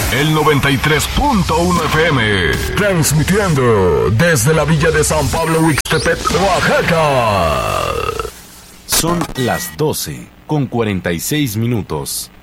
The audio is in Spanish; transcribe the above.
El 93.1 FM. Transmitiendo desde la villa de San Pablo, Huixtepec, Oaxaca. Son las 12:46.